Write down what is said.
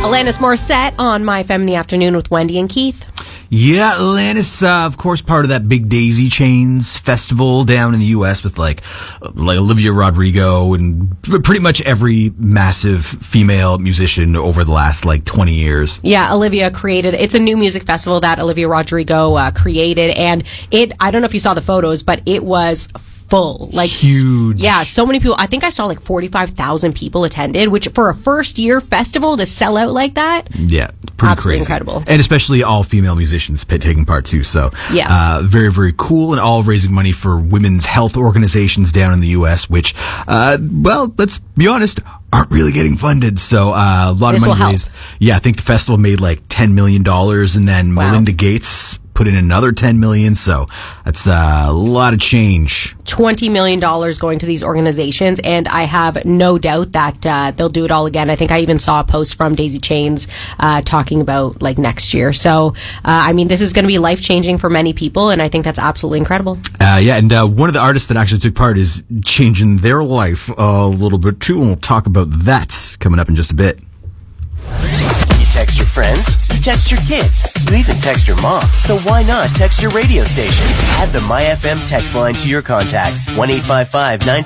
Alanis Morissette on My FM in the Afternoon with Wendy and Keith. Yeah, Alanis, of course, part of that big Daisy Chains festival down in the U.S. with like Olivia Rodrigo and pretty much every massive female musician over the last 20 years. Yeah, Olivia created, it's a new music festival that Olivia Rodrigo created, and I don't know if you saw the photos, but it was full, huge. Yeah, so many people. I think I saw 45,000 people attended, which for a first year festival to sell out like that, yeah, pretty absolutely crazy, incredible, and especially all female musicians taking part too. So yeah, very, very cool, and all raising money for women's health organizations down in the U.S., which, well, let's be honest, aren't really getting funded. So a lot of money raised. Yeah, I think the festival made $10 million, and then Melinda Gates put in another $10 million, so that's a lot of change. $20 million going to these organizations, and I have no doubt that they'll do it all again. I think I even saw a post from Daisy Chains talking about next year. So, I mean, this is going to be life-changing for many people, and I think that's absolutely incredible. Yeah, and one of the artists that actually took part is changing their life a little bit too, and we'll talk about that coming up in just a bit. Text your friends, you text your kids, you even text your mom. So why not text your radio station? Add the MyFM text line to your contacts. 1-855-950